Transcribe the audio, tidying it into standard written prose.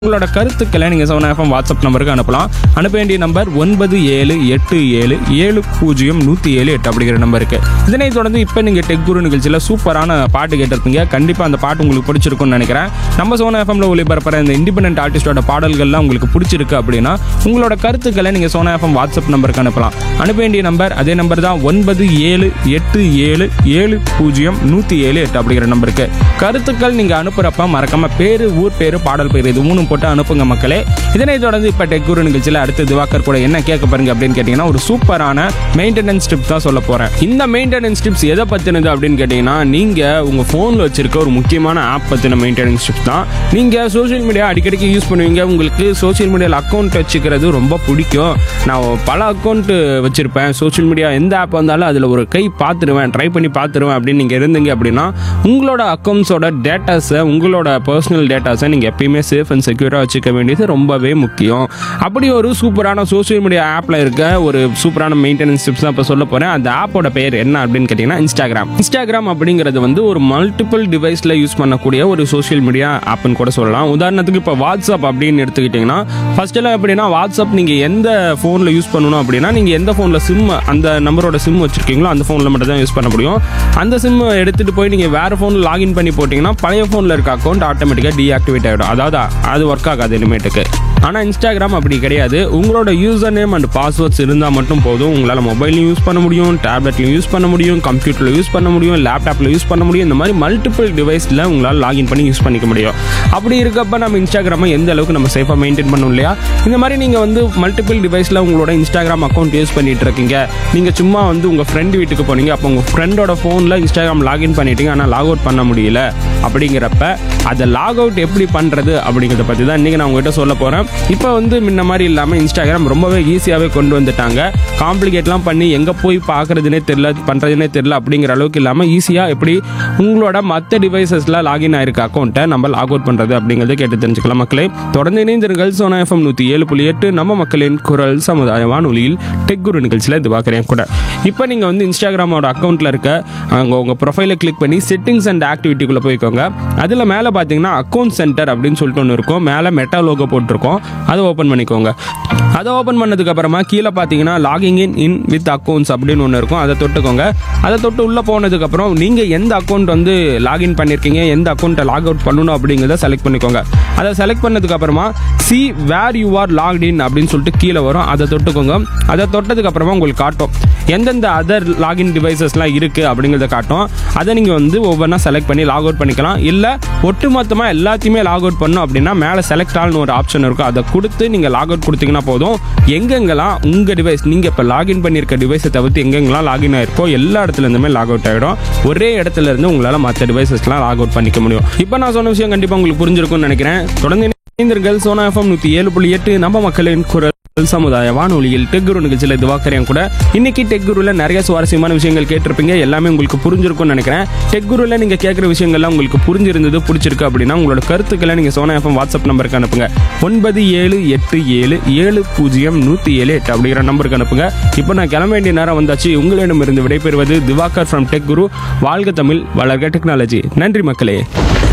உங்களோட கருத்துக்களை நீங்கள் சோனா எஃப்எம் வாட்ஸ்அப் நம்பருக்கு அனுப்பலாம். அனுப்ப வேண்டிய நம்பர் 9787700178 அப்படிங்கிற நம்பருக்கு. இதனைத் தொடர்ந்து இப்போ நீங்கள் டெக் குரு நிகழ்ச்சியில் சூப்பரான பாட்டு கேட்டிருப்பீங்க. கண்டிப்பாக அந்த பாட்டு உங்களுக்கு பிடிச்சிருக்கும்னு நினைக்கிறேன். நம்ம சோனா எஃப்எம்ல ஒளிபரப்புற இந்த இண்டிபெண்டன்ட் ஆர்டிஸ்டோட பாடல்கள்லாம் உங்களுக்கு பிடிச்சிருக்கு அப்படின்னா உங்களோட கருத்துக்களை நீங்கள் சோனா எஃப்எம் வாட்ஸ்அப் நம்பருக்கு அனுப்பலாம். அனுப்ப வேண்டிய நம்பர் அதே நம்பர் தான் 9787700178 அப்படிங்கிற நம்பருக்கு. கருத்துக்கள் நீங்கள் அனுப்புகிறப்ப மறக்காம பேரு, ஊர் பேரு, பாடல் பேர் இது மூணும் போட்டு அனுப்புங்க மக்களே. இதனைத் தொடர்ந்து இப்போ டெக் குரு நிகழ்ச்சியில் அடுத்து திவாகர் கூட என்ன கேட்க பாருங்க அப்படின்னு கேட்டிங்கன்னா ஒரு சூப்பரான மெயின்டெனன்ஸ் டிப்ஸ் தான் சொல்ல போகிறேன். இந்த மெயின்டெனன்ஸ் டிப்ஸ் எதை பற்றினது அப்படின்னு கேட்டிங்கன்னா நீங்கள் உங்கள் ஃபோனில் வச்சிருக்க ஒரு முக்கியமான ஆப் பற்றின மெயின்டெனன்ஸ் டிப்ஸ் தான். நீங்கள் சோஷியல் மீடியா அடிக்கடிக்கு யூஸ் பண்ணுவீங்க. உங்களுக்கு சோஷியல் மீடியாவில் அக்கௌண்ட் வச்சுக்கிறது ரொம்ப பிடிக்கும். நான் பல அக்கௌண்ட்டு வச்சுருப்பேன். சோஷியல் மீடியா எந்த ஆப் வந்தாலும் அதில் ஒரு கை பார்த்துருவேன், ட்ரை பண்ணி பார்த்துருவேன் அப்படின்னு நீங்கள் இருந்தீங்க அப்படின்னா உங்களோட அக்கௌண்ட்ஸோட டேட்டாஸை, உங்களோட பர்சனல் டேட்டாஸை நீங்கள் எப்பயுமே சேஃப் அண்ட் செக்யூராக வச்சுக்க வேண்டியது ரொம்பவே முக்கியம். அப்படி ஒரு சூப்பரான சோஷியல் மீடியா ஆப்பில் இருக்க ஒரு சூப்பரான மெயின்டெனன்ஸ் டிப்ஸ் தான் இப்போ சொல்ல போகிறேன். அந்த ஆப்போட பேர் என்ன அப்படின்னு கேட்டிங்கன்னா இன்ஸ்டாகிராம் அப்படிங்கிறது வந்து ஒரு மல்டிபிள் டிவைஸில் யூஸ் பண்ணக்கூடிய ஒரு சோஷியல் மீடியா ஆப்னு கூட சொல்லலாம். உதாரணத்துக்கு இப்போ வாட்ஸ்அப் அப்படின்னு எடுத்துக்கிட்டிங்கன்னா ஃபர்ஸ்ட் எல்லாம் எப்படின்னா வாட்ஸ்அப் நீங்கள் எந்த ஃபோனில் யூஸ் பண்ணணும் அப்படின்னா நீங்கள் எந்த ஃபோனில் சிம், அந்த நம்பரோட சிம் வச்சுருக்கீங்களோ அந்த ஃபோனில் மட்டும் தான் யூஸ் பண்ண முடியும். அந்த சிம் எடுத்துகிட்டு போய் நீங்கள் வேறு ஃபோனில் லாகின் பண்ணி போட்டிங்கன்னா பழைய ஃபோனில் இருக்க அக்கௌண்ட் ஆட்டோமேட்டிக்காக டீஆக்டிவேட் ஆகிடும். அதாவது அது ஒர்க் ஆகாது இனிமேட்டுக்கு. ஆனால் இன்ஸ்டாகிராம் அப்படி கிடையாது. உங்களோட யூசர் நேம் அண்ட் பாஸ்வேர்ட்ஸ் இருந்தால் மட்டும் போதும். உங்களால் மொபைல்லையும் யூஸ் பண்ண முடியும், டேப்லெட்லையும் யூஸ் பண்ண முடியும், கம்ப்யூட்டரில் யூஸ் பண்ண முடியும், லேப்டாப்பில் யூஸ் பண்ண முடியும். இந்த மாதிரி மல்டிபிள் டிவைஸில் உங்களால் லாகின் பண்ணி யூஸ் பண்ணிக்க முடியும். அப்படி இருக்கப்ப நம்ம இன்ஸ்டாகிராமை எந்த அளவுக்கு நம்ம சேஃபாக மெயின்டைன் பண்ணணும் இல்லையா? இந்த மாதிரி நீங்கள் வந்து மல்டிபிள் டிவைஸில் உங்களோட இன்ஸ்டாகிராம் அக்கௌண்ட் யூஸ் பண்ணிட்டு இருக்கீங்க. நீங்கள் சும்மா வந்து உங்கள் ஃப்ரெண்டு வீட்டுக்கு போனீங்க, அப்போ உங்கள் ஃப்ரெண்டோட ஃபோனில் இன்ஸ்டாகிராம் லாகின் பண்ணிட்டீங்க, ஆனால் லாக் அவுட் பண்ண முடியல. அப்படிங்கிறப்ப அதை லாக் அவுட் எப்படி பண்ணுறது அப்படிங்கிறத பற்றி தான் இன்றைக்கி நான் உங்கள்கிட்ட சொல்ல போகிறேன். இப்போ வந்து முன்ன மாதிரி இல்லாமல் இன்ஸ்டாகிராம் ரொம்பவே ஈஸியாகவே கொண்டு வந்துட்டாங்க. காம்ப்ளிகேட்லாம் பண்ணி எங்கே போய் பார்க்குறதுனே தெரில, பண்ணுறதுனே தெரில அப்படிங்கிற அளவுக்கு இல்லாமல் ஈஸியாக எப்படி உங்களோட மற்ற டிவைசஸில் லாகின் ஆயிருக்க அக்கௌண்ட்டை நம்ம லாக் அவுட் பண்ணுறது அப்படிங்கிறத கேட்டு தெரிஞ்சுக்கலாம் மக்களே. தொடர்ந்து இணைந்திருங்கள் சோனா எஃப்எம் 107.8 நம்ம மக்களின் குரல் சமுதாய வானொலியில் டெக் குரு நிகழ்ச்சியில் இது பார்க்குறேன் கூட. இப்போ நீங்கள் வந்து இன்ஸ்டாகிராமோட அக்கௌண்ட்டில் இருக்க உங்கள் ப்ரொஃபைலை கிளிக் பண்ணி செட்டிங்ஸ் அண்ட் ஆக்டிவிட்டிக்குள்ளே போய்க்கோங்க. அதில் மேலே பார்த்தீங்கன்னா அக்கௌண்ட் சென்டர் அப்படின்னு சொல்லிட்டு ஒன்று இருக்கும். மேலே மெட்டா லோகோ போட்டிருக்கோம். அதை ஓப்பன் பண்ணிக்கோங்க. அதை ஓப்பன் பண்ணதுக்கு அப்புறமா கீழே பார்த்தீங்கன்னா லாகிங் இன் வித் அக்கௌண்ட்ஸ் அப்படின்னு ஒன்று இருக்கும். அதை தொட்டுக்கோங்க. அதை தொட்டு உள்ளே போனதுக்கப்புறம் நீங்கள் எந்த அக்கௌண்ட் வந்து லாகின் பண்ணியிருக்கீங்க, எந்த அக்கௌண்ட்டை லாக் அவுட் பண்ணணும் அப்படிங்கிறத செலக்ட் பண்ணிக்கோங்க. அதை செலக்ட் பண்ணதுக்கு அப்புறமா see where you are locked இன் அப்படின்னு சொல்லிட்டு கீழே வரும். அதை தொட்டுக்கோங்க. அதை தொட்டதுக்கு அப்புறமா உங்களுக்கு காட்டும் எந்தெந்த அதர் லாகின் டிவைசஸ்லாம் இருக்குது அப்படிங்கிறத காட்டும். அதை நீங்கள் வந்து ஒவ்வொன்றா செலக்ட் பண்ணி லாக் அவுட் பண்ணிக்கலாம். இல்லை ஒட்டுமொத்தமாக எல்லாத்தையுமே லாக் அவுட் பண்ணணும் அப்படின்னா மேலே செலக்ட் ஆல்னு ஒரு ஆப்ஷன் இருக்கும். அதை கொடுத்து நீங்கள் லாக் அவுட் கொடுத்தீங்கன்னா போதும். எங்கெங்கெல்லாம் உங்கள் டிவைஸ், நீங்கள் இப்போ லாகின் பண்ணியிருக்க டிவைஸை தவிர்த்து எங்கெங்கெல்லாம் லாகின் ஆயிருக்கோ எல்லா இடத்துல இருந்துமே லாக் அவுட் ஆகிடும். ஒரே இடத்துல இருந்து உங்களால் மற்ற டிவைசஸ்லாம் லாக் அவுட் பண்ணிக்க முடியும். இப்போ நான் சொன்ன விஷயம் கண்டிப்பாக உங்களுக்கு புரிஞ்சிருக்கும்னு நினைக்கிறேன். தொடர்ந்து இணைந்திருங்கள் சோனா எஃப்எம் 107.8 நம்ம மக்களின் குரல் சமுதாய வானொலியில் டெக் குரு நிகழ்ச்சியில் இது வாக்கறியான் கூட. இன்னைக்கு டெக் குருவில் நிறைய சுவாரஸ்யமான விஷயங்கள் கேட்டிருப்பீங்க. எல்லாமே உங்களுக்கு புரிஞ்சிருக்கும்னு நினைக்கிறேன். டெக் குருவில் நீங்கள் கேட்குற விஷயங்கள்லாம் உங்களுக்கு புரிஞ்சிருந்தது, பிடிச்சிருக்கு அப்படின்னா உங்களோட கருத்துக்களை நீங்கள் சோனா எஃப்எம் வாட்ஸ்அப் நம்பருக்கு அனுப்புங்க. 9787700178 அப்படிங்கிற நம்பருக்கு அனுப்புங்க. இப்போ நான் கிளம்ப வேண்டிய நேரம் வந்தாச்சு. உங்களிடமிருந்து விடைபெறுவது திவாகர் ஃப்ரம் டெக் குரு. வாழ்க தமிழ், வளர்க டெக்னாலஜி. நன்றி மக்களே.